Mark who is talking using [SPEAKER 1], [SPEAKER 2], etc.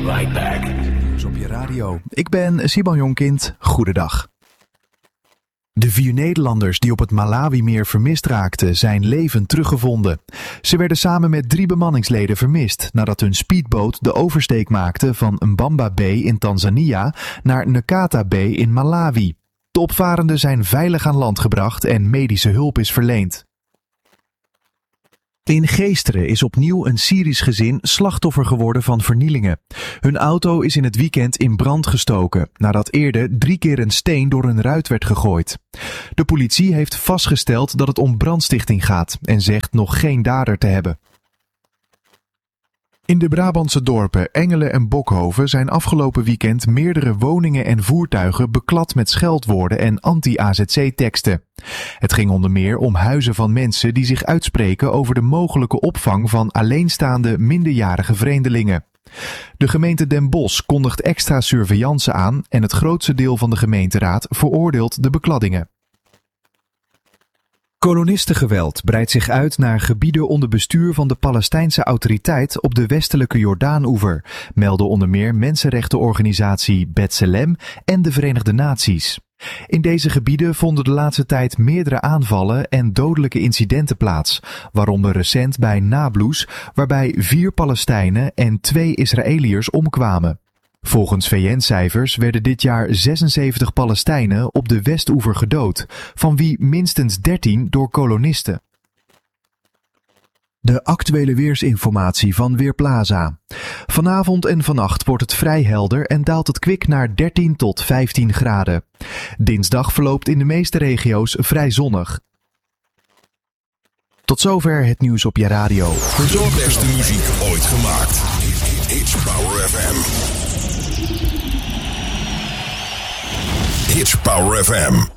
[SPEAKER 1] right back.
[SPEAKER 2] Op je radio. Ik ben Simon Jonkind. Goedendag. De 4 Nederlanders die op het Malawimeer vermist raakten zijn levend teruggevonden. Ze werden samen met 3 bemanningsleden vermist nadat hun speedboot de oversteek maakte van Mbamba Bay in Tanzania naar Nkata Bay in Malawi. De opvarenden zijn veilig aan land gebracht en medische hulp is verleend. In Geesteren is opnieuw een Syrisch gezin slachtoffer geworden van vernielingen. Hun auto is in het weekend in brand gestoken, nadat eerder 3 keer een steen door hun ruit werd gegooid. De politie heeft vastgesteld dat het om brandstichting gaat en zegt nog geen dader te hebben. In de Brabantse dorpen Engelen en Bokhoven zijn afgelopen weekend meerdere woningen en voertuigen beklad met scheldwoorden en anti-AZC-teksten. Het ging onder meer om huizen van mensen die zich uitspreken over de mogelijke opvang van alleenstaande minderjarige vreemdelingen. De gemeente Den Bosch kondigt extra surveillance aan en het grootste deel van de gemeenteraad veroordeelt de bekladdingen. Kolonistengeweld breidt zich uit naar gebieden onder bestuur van de Palestijnse autoriteit op de westelijke Jordaanoever, melden onder meer mensenrechtenorganisatie B'Tselem en de Verenigde Naties. In deze gebieden vonden de laatste tijd meerdere aanvallen en dodelijke incidenten plaats, waaronder recent bij Nablus, waarbij 4 Palestijnen en 2 Israëliërs omkwamen. Volgens VN-cijfers werden dit jaar 76 Palestijnen op de Westoever gedood, van wie minstens 13 door kolonisten. De actuele weersinformatie van Weerplaza. Vanavond en vannacht wordt het vrij helder en daalt het kwik naar 13 tot 15 graden. Dinsdag verloopt in de meeste regio's vrij zonnig. Tot zover het nieuws op je radio.
[SPEAKER 3] De beste muziek ooit gemaakt. It's Power FM. It's Power FM.